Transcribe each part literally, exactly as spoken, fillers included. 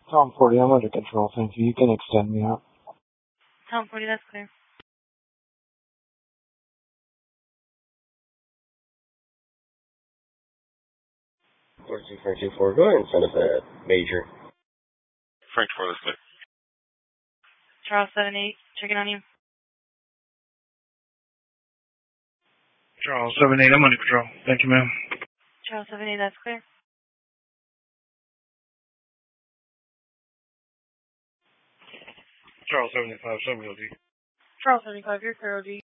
Tom forty, I'm under control, thank you. You can extend me out. Tom forty, that's clear. fourteen Frank two four, go ahead and send us a major. Frank four, that's clear. Charles seven eight, checking on you. Charles seven eight, I'm under control. Thank you, ma'am. Charles seven eight, that's clear. Charles seventy-five, seven O D. Charles seventy-five, you're clear, O G.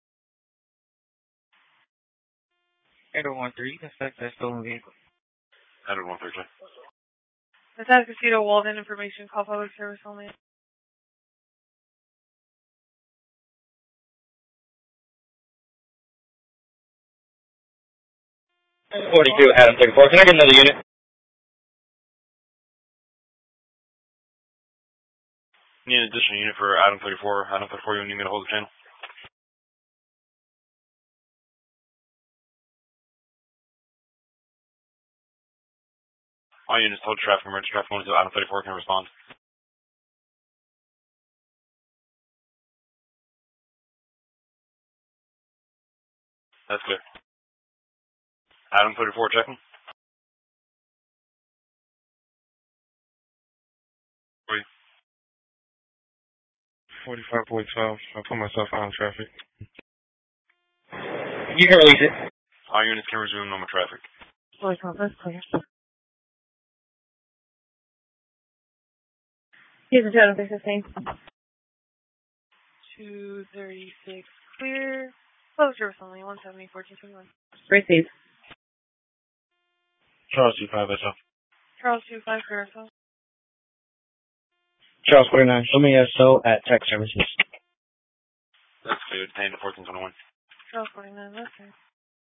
Edward one three, suspect that stolen vehicle. Edward one three, check. That's Casino Walden information, call public service only. forty-two, Adam thirty-four, can I get another unit? Need an additional unit for Adam thirty-four. Adam thirty-four, you need me to hold the channel? All units hold traffic, emergency traffic only until Adam thirty-four can respond. That's clear. Adam thirty-four, checking. forty-five forty-five, I put myself out on traffic. You can release it. All units can resume normal traffic. forty-five, that's clear. Here's the total, this is the same. two thirty-six, clear. Public service only, one seventy, fourteen twenty-one. Receive. Charles two five, that's all. Charles two five, clear, so. Charles forty-nine, show me S O at Tech Services. That's clear. Detained to fourteen twenty-one. Charles forty-nine, that's clear.